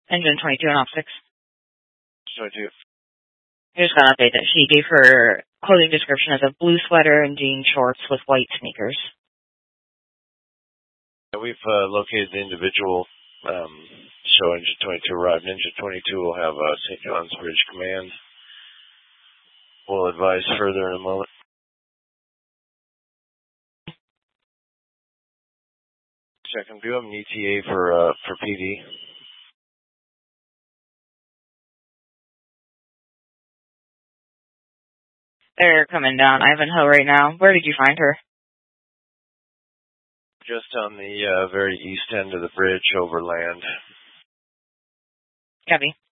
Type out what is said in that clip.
Engine 22 and op 6. 22. I just got an update that she gave her clothing description as a blue sweater and jean shorts with white sneakers. We've located the individual. Show Engine 22 arrived. Engine 22 will have St. John's Bridge Command. We'll advise further in a moment. Second, do you have an ETA for PD? They're coming down Ivanhoe right now. Where did you find her? Just on the very east end of the bridge over land. Copy.